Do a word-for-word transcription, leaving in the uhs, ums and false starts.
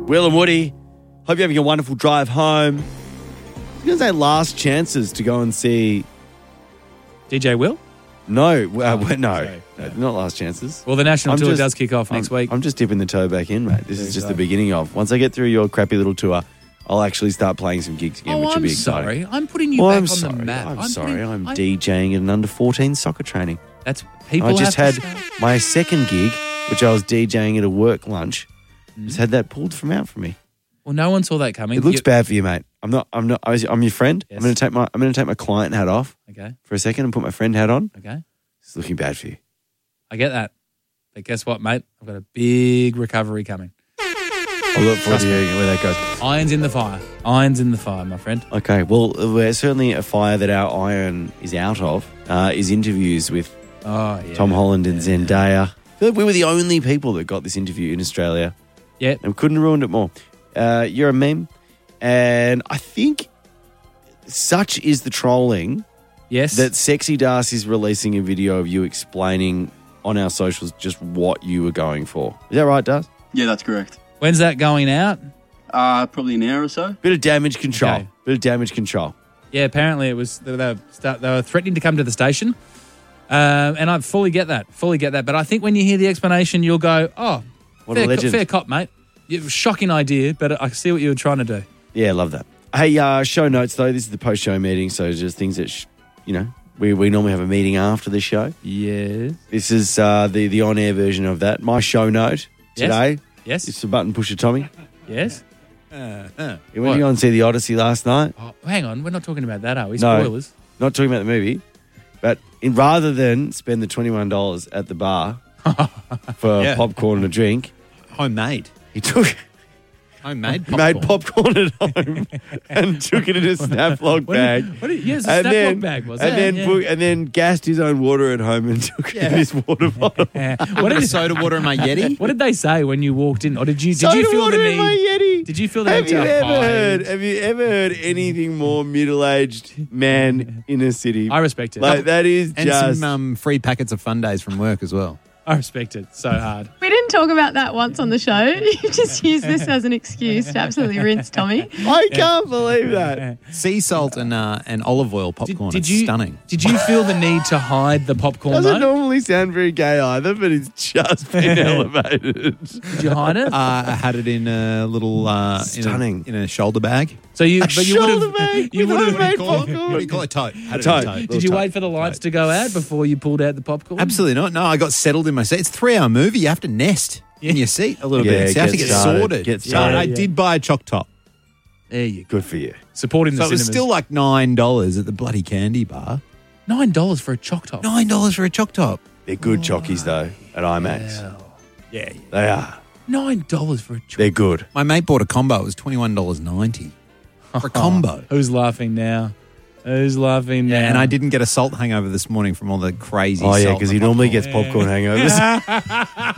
Will and Woody, hope you're having a wonderful drive home. I was going to say last chances to go and see... D J Will? No, uh, Oh, no, sorry. no, not last chances. Well, the national I'm tour just- does kick off next I'm, week. I'm just dipping the toe back in, mate. This There is you just go. the beginning of. Once I get through your crappy little tour, I'll actually start playing some gigs again, oh, which will I'm be exciting. sorry. I'm putting you Well, back I'm on sorry. the map. I'm, sorry. putting- I'm I- DJing at an under fourteen soccer training. That's people I just have had to start. my second gig, which I was DJing at a work lunch. Mm. Just had that pulled from out for me. Well, no one saw that coming. It looks You- bad for you, mate. I'm not. I'm not. I was- I'm your friend. Yes. I'm going to take my. I'm going to take my client hat off Okay, for a second and put my friend hat on. okay. It's looking bad for you. I get that. But guess what, mate? I've got a big recovery coming. I'll look forward to hearing where that goes. Irons in the fire. Irons in the fire, my friend. Okay. Well, we're certainly a fire that our iron is out of. Uh, is interviews with Oh, yeah. Tom Holland and Zendaya. I feel like we were the only people that got this interview in Australia. Yeah. And couldn't have ruined it more. Uh, you're a meme. And I think such is the trolling Yes. that Sexy Das is releasing a video of you explaining on our socials just what you were going for. Is that right, Das? Yeah, that's correct. When's that going out? Uh, probably an hour or so. Bit of damage control. Okay. Bit of damage control. Yeah, apparently it was they were, start, they were threatening to come to the station, um, and I fully get that, fully get that. But I think when you hear the explanation, you'll go, "Oh, What fair, a co- legend. fair cop, mate. It was a shocking idea, but I see what you were trying to do." Yeah, love that. Hey, uh, show notes, though. This is the post-show meeting, so just things that, sh- you know, we, we normally have a meeting after the show. Yes. This is uh, the, the on-air version of that. My show note today. Yes. It's the button pusher Tommy. Yes. You went What? to go and see The Odyssey last night. Oh, hang on, we're not talking about that, are we? No. Spoilers. Not talking about the movie, but in, rather than spend the twenty-one dollars at the bar for Yeah. popcorn and a drink, Homemade. he took Homemade he made popcorn at home and took it in a Snaplock What bag. did, what did, yes, a and Snaplock then, bag was and that? then yeah. book, and then gassed his own water at home and took it in his water bottle. Yeah. What What a did, soda water in my Yeti. what did they say when you walked in, or did you did Soda you feel water the in my need? Yeti. Did you feel the Have need you to ever hide? heard? Have you ever heard anything more middle-aged man in a city? I respect it. Like that is And just. some um, free packets of fun days from work as well. I respect it so hard. We didn't talk about that once on the show. You just use this as an excuse to absolutely rinse Tommy. I can't believe that. Sea salt and uh, and olive oil popcorn. Did it's you stunning. Did you feel the need to hide the popcorn Doesn't though? normally sound very gay either, but it's just been elevated. Did you hide it? Uh, I had it in a little uh, Stunning. in a, in a shoulder bag. So you, A but you would shoulder have. bag You with would homemade have. popcorn. What do you call it? Tote. Had it Tote. in a tote. Did you Little wait for the lights to go out before you pulled out the popcorn? Absolutely not. No, I got settled in my seat. It's a three-hour movie. You have to nest in your seat a little Yeah, bit. So you have to get get started. sorted. Get So started. I Yeah. did buy a choc top. There you go. Good for you. Supporting the So it was cinemas. still like nine dollars at the bloody candy bar. nine dollars for a choc top. Nine dollars for a choc top. They're good chockies though at IMAX. Yeah. They are. Nine dollars for a choc. They're good. My mate bought a combo. It was twenty-one dollars ninety for a combo. Who's laughing now? Who's laughing now? And I didn't get a salt hangover this morning from all the crazy Oh salt. yeah, in because the he normally popcorn. gets popcorn hangovers.